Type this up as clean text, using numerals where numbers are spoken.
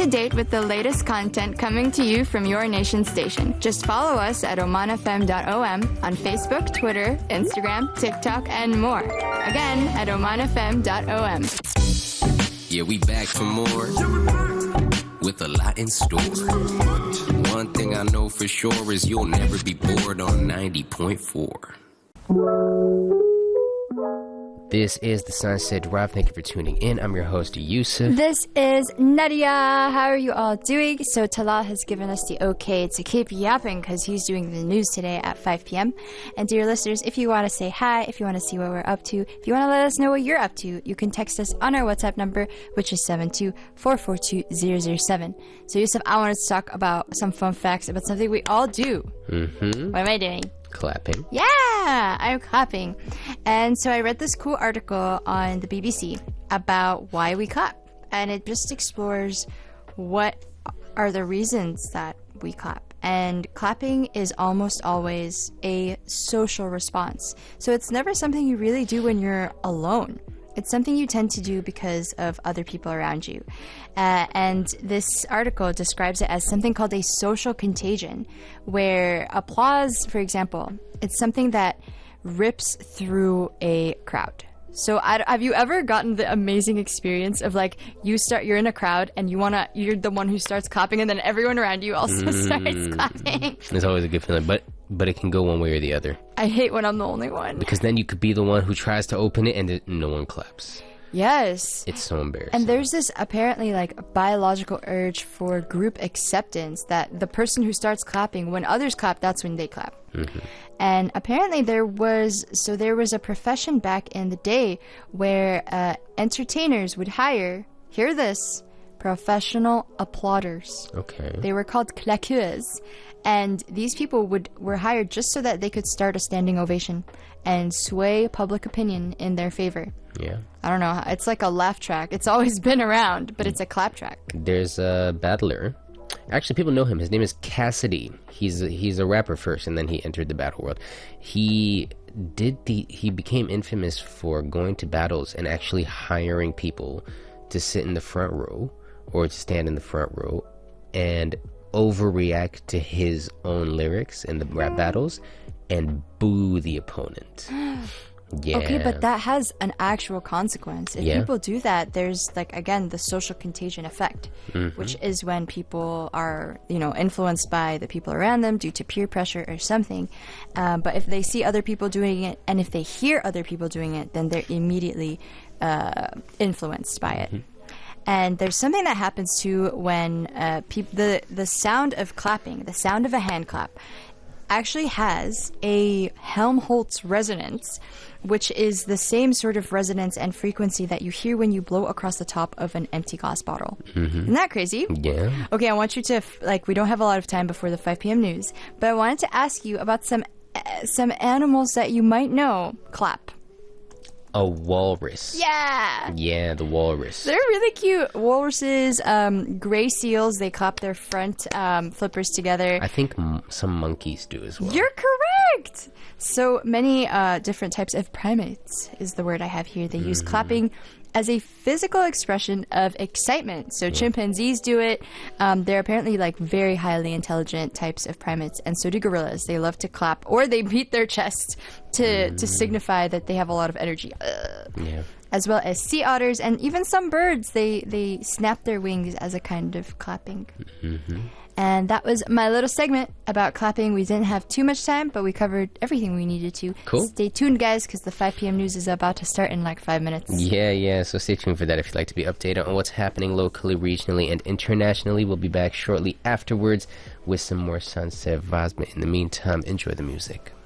to date with the latest content coming to you from your nation station. Just follow us at omanfm.om on Facebook, Twitter, Instagram, TikTok, and more. Again, at omanfm.om. Yeah, we back for more with a lot in store. One thing I know for sure is you'll never be bored on 90.4. This is the Sunset Drive. Thank you for tuning in. I'm your host, Yusuf. This is Nadia. How are you all doing? So Talal has given us the okay to keep yapping because he's doing the news today at 5 p.m. And dear listeners, if you want to say hi, if you want to see what we're up to, if you want to let us know what you're up to, you can text us on our WhatsApp number, which is 72442-007. So Yusuf, I wanted to talk about some fun facts about something we all do. Mm-hmm. What am I doing? Clapping. Yeah, I'm clapping. And so I read this cool article on the BBC about why we clap. And it just explores what are the reasons that we clap. And clapping is almost always a social response. So it's never something you really do when you're alone. It's something you tend to do because of other people around you. And this article describes it as something called a social contagion, where applause, for example, it's something that rips through a crowd. So have you ever gotten the amazing experience of like you're in a crowd and you're the one who starts clapping and then everyone around you also starts clapping? It's always a good feeling, but it can go one way or the other. I hate when I'm the only one. Because then you could be the one who tries to open it and no one claps. Yes. It's so embarrassing. And there's this apparently like biological urge for group acceptance that the person who starts clapping, when others clap, that's when they clap. Mm-hmm. And apparently there was a profession back in the day where entertainers would hire, hear this, professional applauders. Okay. They were called claqueurs. And these people were hired just so that they could start a standing ovation and sway public opinion in their favor. Yeah. I don't know. It's like a laugh track. It's always been around, but it's a clap track. There's a battler. Actually, people know him. His name is Cassidy. He's a rapper first, and then he entered the battle world. He became infamous for going to battles and actually hiring people to sit in the front row or to stand in the front row and overreact to his own lyrics in the rap battles and boo the opponent. Yeah. Okay, but that has an actual consequence. If people do that, there's like, again, the social contagion effect, which is when people are, influenced by the people around them due to peer pressure or something. But if they see other people doing it and if they hear other people doing it, then they're immediately influenced by it. And there's something that happens too when the sound of clapping, the sound of a hand clap, actually has a Helmholtz resonance, which is the same sort of resonance and frequency that you hear when you blow across the top of an empty glass bottle. Isn't that crazy? Yeah. Okay, I want you to, we don't have a lot of time before the 5 p.m. news, but I wanted to ask you about some animals that you might know clap. A walrus. Yeah. Yeah, the walrus. They're really cute. Walruses, gray seals, they clap their front flippers together. I think some monkeys do as well. You're correct. So many different types of primates is the word I have here. They use clapping as a physical expression of excitement. So chimpanzees do it. They're apparently very highly intelligent types of primates, and so do gorillas. They love to clap, or they beat their chest to signify that they have a lot of energy. Yeah. As well as sea otters, and even some birds, they snap their wings as a kind of clapping. And that was my little segment about clapping. We didn't have too much time, but we covered everything we needed to. Cool. Stay tuned, guys, because the 5 p.m. news is about to start in 5 minutes. Yeah. So stay tuned for that if you'd like to be updated on what's happening locally, regionally, and internationally. We'll be back shortly afterwards with some more Sunset vibes. But in the meantime, enjoy the music.